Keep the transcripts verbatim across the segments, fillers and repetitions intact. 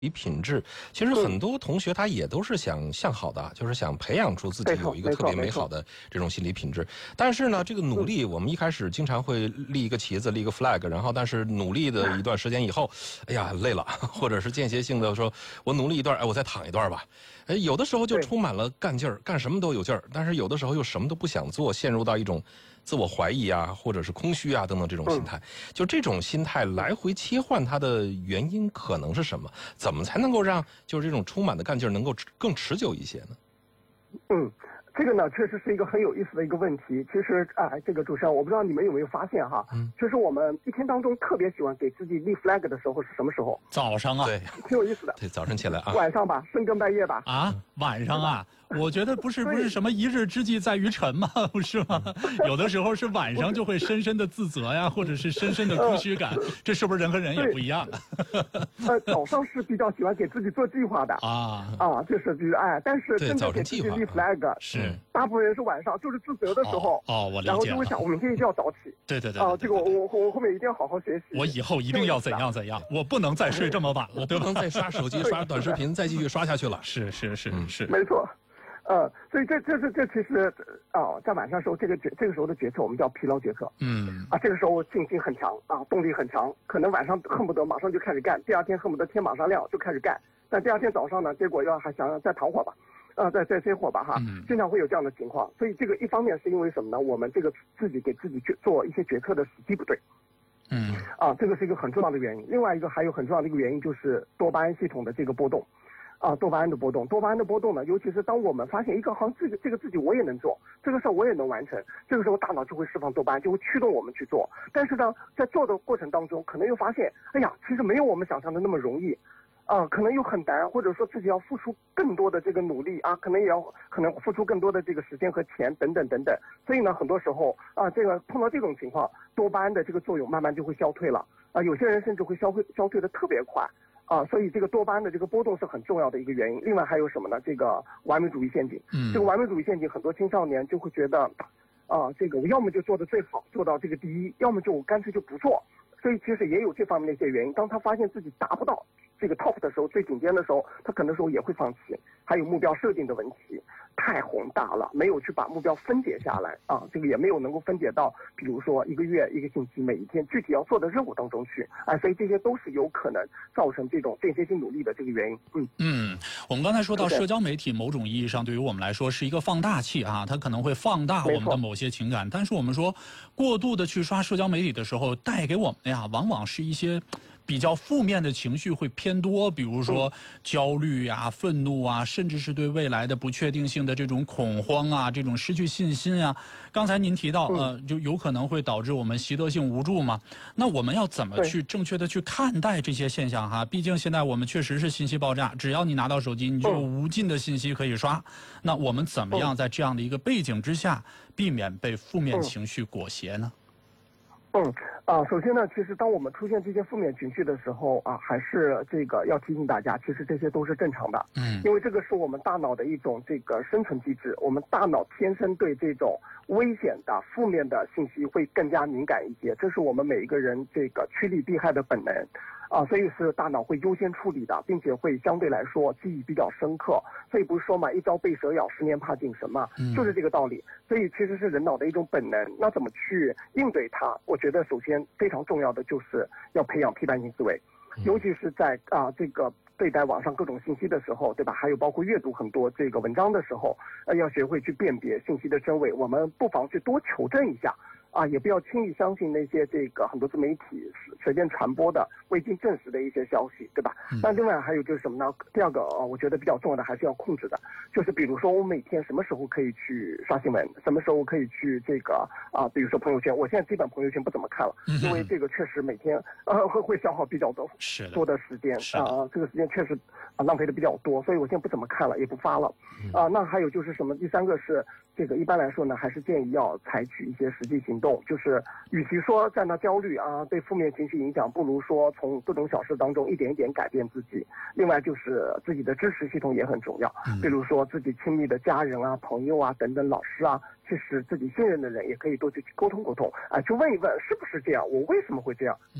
理品质，其实很多同学他也都是想向好的，就是想培养出自己有一个特别美好的这种心理品质。但是呢，这个努力，我们一开始经常会立一个旗子，立一个 flag， 然后但是努力的一段时间以后，哎呀累了，或者是间歇性的说，我努力一段，哎，我再躺一段吧。哎，有的时候就充满了干劲儿，干什么都有劲儿，但是有的时候又什么都不想做，陷入到一种自我怀疑啊，或者是空虚啊等等这种心态。嗯、就这种心态来回切换，它的原因可能是什么？怎么才能够让就是这种充满的干劲儿能够更持久一些呢？ 嗯。这个呢，确实是一个很有意思的一个问题。其实，哎，这个主持人，我不知道你们有没有发现哈，嗯，就是我们一天当中特别喜欢给自己立 flag 的时候是什么时候？ 早上啊， 对， 挺有意思的。 对，早上起来啊， 晚上吧，深更半夜吧。 啊，晚上啊，我觉得不是不是什么一日之计在于晨吗？不是吗？有的时候是晚上就会深深的自责呀，或者是深深的空虚感，这是不是人和人也不一样？ 呃，早上是比较喜欢给自己做计划的啊啊，就是就是哎，但是真正给自己立 flag 是。 大部分人是晚上，就是自责的时候， 哦，哦我理解了。 然后就会想，我明天一定要早起。 对对对。 啊，这个我我我后面一定要好好学习。 我以后一定要怎样怎样，我不能再睡这么晚了， 我不能再刷手机、刷短视频，再继续刷下去了。 是是是是， 没错。呃，所以这这是这其实啊、呃，在晚上时候这个决这个时候的决策，我们叫疲劳决策。 嗯。 啊，这个时候信心很强啊，动力很强，可能晚上恨不得马上就开始干，第二天恨不得天马上亮就开始干，但第二天早上呢，结果要还想要再躺会儿吧。啊、呃，再再歇会儿吧哈， 嗯、 经常会有这样的情况，所以这个一方面是因为什么呢？我们这个自己给自己去做一些决策的时机不对， 嗯， 啊，这个是一个很重要的原因。另外一个还有很重要的一个原因就是多巴胺系统的这个波动，啊，多巴胺的波动，多巴胺的波动呢，尤其是当我们发现一个好像这个这个自己我也能做，这个事儿我也能完成，这个时候大脑就会释放多巴胺，就会驱动我们去做。但是呢，在做的过程当中，可能又发现，哎呀，其实没有我们想象的那么容易。啊，可能又很难，或者说自己要付出更多的这个努力啊，可能也要可能付出更多的这个时间和钱等等等等。所以呢，很多时候啊，这个碰到这种情况，多巴胺的这个作用慢慢就会消退了啊，有些人甚至会消退消退的特别快啊，所以这个多巴胺的这个波动是很重要的一个原因。另外还有什么呢？这个完美主义陷阱。嗯，这个完美主义陷阱，很多青少年就会觉得啊，这个我要么就做的最好，做到这个第一，要么就我干脆就不做。所以其实也有这方面的一些原因。当他发现自己达不到这个 top 的时候，最顶尖的时候，他可能时候也会放弃。还有目标设定的问题，太宏大了，没有去把目标分解下来啊，这个也没有能够分解到，比如说一个月、一个星期、每一天具体要做的任务当中去，哎，所以这些都是有可能造成这种间歇性努力的这个原因。嗯嗯，我们刚才说到社交媒体，某种意义上对于我们来说是一个放大器啊，它可能会放大我们的某些情感，但是我们说过度的去刷社交媒体的时候，带给我们的呀，往往是一些比较负面的情绪会偏多，比如说焦虑啊、愤怒啊，甚至是对未来的不确定性的这种恐慌啊，这种失去信心啊。刚才您提到，呃，就有可能会导致我们习得性无助嘛。那我们要怎么去正确的去看待这些现象哈？毕竟现在我们确实是信息爆炸，只要你拿到手机，你就有无尽的信息可以刷。那我们怎么样在这样的一个背景之下，避免被负面情绪裹挟呢？ 嗯啊，首先呢，其实当我们出现这些负面情绪的时候啊，还是这个要提醒大家，其实这些都是正常的。嗯，因为这个是我们大脑的一种这个生存机制，我们大脑天生对这种危险的、负面的信息会更加敏感一些，这是我们每一个人这个趋利避害的本能。啊，所以是大脑会优先处理的，并且会相对来说记忆比较深刻。所以不是说嘛，一朝被蛇咬，十年怕井绳嘛，嗯、就是这个道理。所以其实是人脑的一种本能。那怎么去应对它？我觉得首先非常重要的就是要培养批判性思维，嗯、尤其是在啊这个对待网上各种信息的时候，对吧？还有包括阅读很多这个文章的时候，呃，要学会去辨别信息的真伪。我们不妨去多求证一下。啊，也不要轻易相信那些这个很多自媒体随便传播的未经证实的一些消息，对吧？嗯、那另外还有就是什么呢？第二个，呃，我觉得比较重要的还是要控制的，就是比如说我每天什么时候可以去刷新闻，什么时候可以去这个啊，比如说朋友圈，我现在基本朋友圈不怎么看了，嗯、因为这个确实每天呃会会消耗比较多多的时间啊、呃，这个时间确实啊浪费的比较多，所以我现在不怎么看了，也不发了啊、呃。那还有就是什么？第三个是这个一般来说呢，还是建议要采取一些实际行动。就是与其说在那焦虑啊，被负面情绪影响，不如说从各种小事当中一点一点改变自己。另外就是自己的支持系统也很重要，比如说自己亲密的家人啊、朋友啊等等，老师啊，其实自己信任的人也可以多去沟通沟通啊，去问一问是不是这样，我为什么会这样，对吧？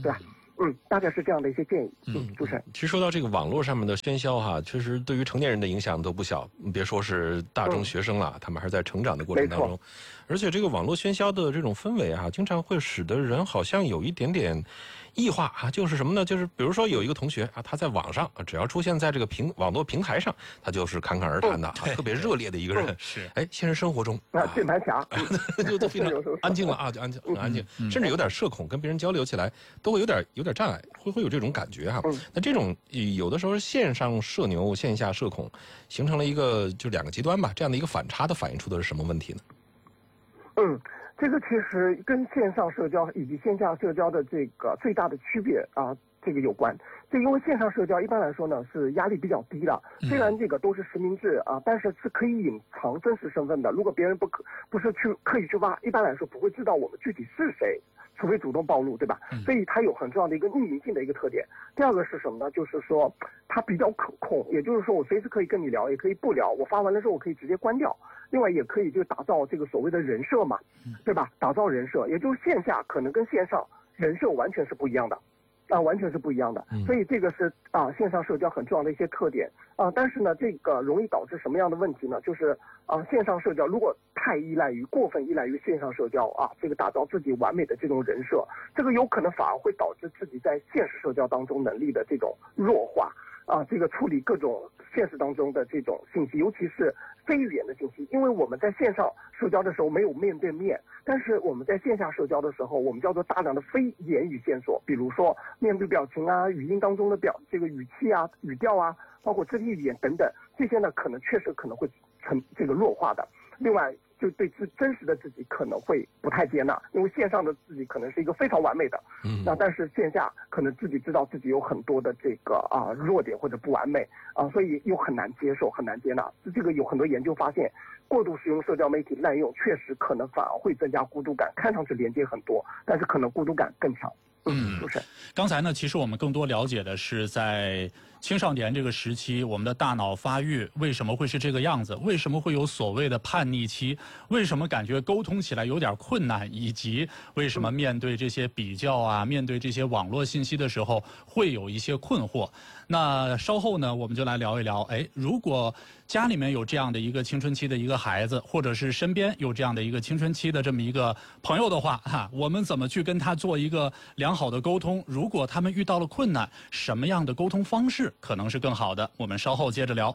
嗯，大概是这样的一些建议。嗯，主持人。 其实说到这个网络上面的喧嚣哈，确实对于成年人的影响都不小。别说是大中学生了，嗯、他们还是在成长的过程当中。而且这个网络喧嚣的这种氛围啊，经常会使得人好像有一点点异化啊，就是什么呢？就是比如说有一个同学啊，他在网上只要出现在这个平网络平台上，他就是侃侃而谈的，嗯啊、特别热烈的一个人。嗯、 是， 哎，现实生活中啊，键盘侠就都非常安静了啊，就安静很安静，嗯、甚至有点社恐，跟别人交流起来都会有点有点障碍，会会有这种感觉哈、啊。嗯、那这种有的时候线上社牛，线下社恐，形成了一个就两个极端吧，这样的一个反差的反映出的是什么问题呢？ 嗯。这个其实跟线上社交以及线下社交的这个最大的区别啊，这个有关。就因为线上社交一般来说呢是压力比较低的，虽然这个都是实名制啊，但是是可以隐藏真实身份的。如果别人不可不是去刻意去挖，一般来说不会知道我们具体是谁，除非主动暴露，对吧？所以它有很重要的一个匿名性的一个特点。第二个是什么呢？就是说它比较可控，也就是说我随时可以跟你聊，也可以不聊，我发完了之后我可以直接关掉。另外也可以就打造这个所谓的人设嘛，对吧？打造人设，也就是线下可能跟线上人设完全是不一样的，啊，完全是不一样的。所以这个是啊线上社交很重要的一些特点啊。但是呢，这个容易导致什么样的问题呢？就是啊线上社交如果太依赖于过分依赖于线上社交啊，这个打造自己完美的这种人设，这个有可能反而会导致自己在现实社交当中能力的这种弱化。啊，这个处理各种现实当中的这种信息，尤其是非语言的信息，因为我们在线上社交的时候没有面对面，但是我们在线下社交的时候，我们叫做大量的非言语线索，比如说面部表情啊、语音当中的表这个语气啊、语调啊，包括肢体语言等等，这些呢可能确实可能会成这个弱化的。另外，就对自真实的自己可能会不太接纳，因为线上的自己可能是一个非常完美的，嗯，那但是线下可能自己知道自己有很多的这个啊弱点或者不完美啊，所以又很难接受，很难接纳。这个有很多研究发现，过度使用社交媒体滥用，确实可能反而会增加孤独感。看上去连接很多，但是可能孤独感更强。嗯，是不是？ 刚才呢，其实我们更多了解的是在青少年这个时期，我们的大脑发育为什么会是这个样子？为什么会有所谓的叛逆期？为什么感觉沟通起来有点困难？以及为什么面对这些比较啊，面对这些网络信息的时候会有一些困惑？那稍后呢，我们就来聊一聊。哎，如果家里面有这样的一个青春期的一个孩子，或者是身边有这样的一个青春期的这么一个朋友的话，哈，我们怎么去跟他做一个良好的沟通？如果他们遇到了困难，什么样的沟通方式可能是更好的？我们稍后接着聊。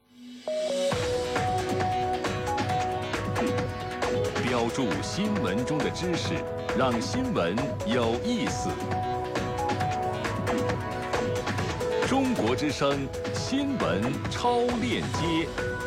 标注新闻中的知识，让新闻有意思。中国之声新闻超链接，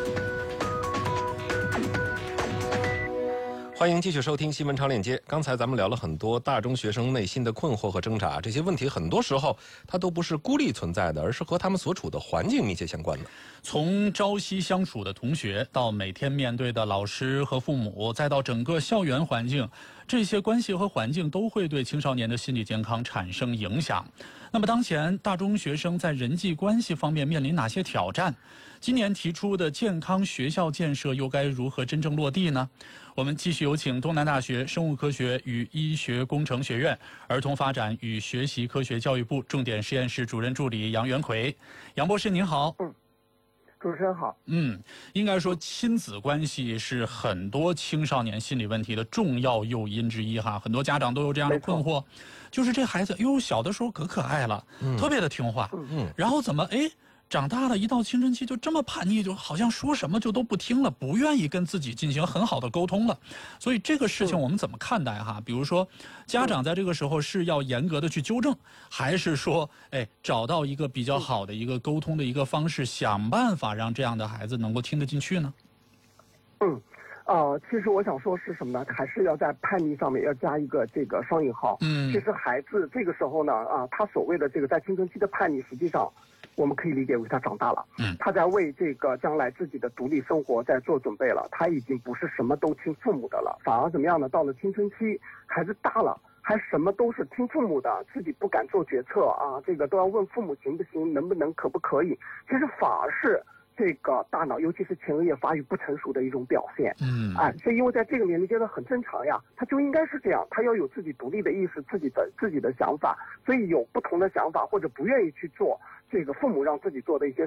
欢迎继续收听新闻超链接。刚才咱们聊了很多大中学生内心的困惑和挣扎，这些问题很多时候它都不是孤立存在的，而是和他们所处的环境密切相关的。 从朝夕相处的同学，到每天面对的老师和父母，再到整个校园环境，这些关系和环境都会对青少年的心理健康产生影响。那么当前大中学生在人际关系方面面临哪些挑战？今年提出的健康学校建设又该如何真正落地呢？我们继续有请东南大学生物科学与医学工程学院儿童发展与学习科学教育部重点实验室主任助理杨元奎。杨博士您好。 嗯，主持人好。 嗯，应该说亲子关系是很多青少年心理问题的重要诱因之一哈，很多家长都有这样的困惑，就是这孩子哟小的时候可可爱了，嗯、特别的听话，嗯，然后怎么哎长大了一到青春期就这么叛逆，就好像说什么就都不听了，不愿意跟自己进行很好的沟通了。所以这个事情我们怎么看待哈？比如说家长在这个时候是要严格的去纠正，还是说哎找到一个比较好的一个沟通的一个方式，想办法让这样的孩子能够听得进去呢？ 嗯。呃，其实我想说是什么呢？还是要在叛逆上面要加一个这个双引号。嗯，其实孩子这个时候呢，啊，他所谓的这个在青春期的叛逆，实际上我们可以理解为他长大了。嗯，他在为这个将来自己的独立生活在做准备了。他已经不是什么都听父母的了，反而怎么样呢？到了青春期，孩子大了，还什么都是听父母的，自己不敢做决策啊，这个都要问父母行不行，能不能，可不可以？其实反而是这个大脑，尤其是前额叶发育不成熟的一种表现。 嗯， 哎，是因为在这个年龄阶段很正常呀，他就应该是这样，他要有自己独立的意识，自己的自己的想法，所以有不同的想法或者不愿意去做这个父母让自己做的一些